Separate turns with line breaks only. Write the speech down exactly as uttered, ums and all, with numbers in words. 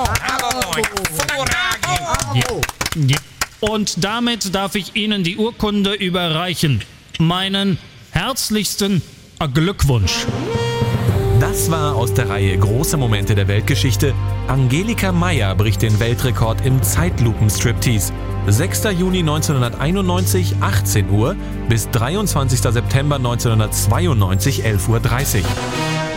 Ja. Und damit darf ich Ihnen die Urkunde überreichen. Meinen herzlichsten Glückwunsch.
Das war aus der Reihe Große Momente der Weltgeschichte. Angelika Meyer bricht den Weltrekord im Zeitlupen-Striptease. sechster Juni neunzehnhunderteinundneunzig, achtzehn Uhr bis dreiundzwanzigster September neunzehnhundertzweiundneunzig, elf Uhr dreißig.